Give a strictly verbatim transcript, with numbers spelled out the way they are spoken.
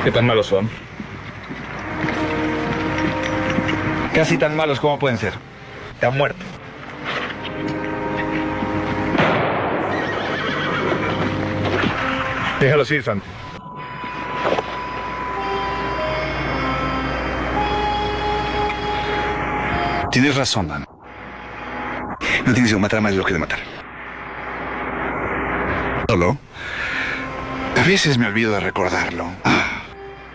¿Qué tan malos son? Casi tan malos como pueden ser. Te han muerto. Déjalo ir, Santi. Tienes razón, Dan. No tienes que matar más de lo que de matar. Solo. A veces me olvido de recordarlo.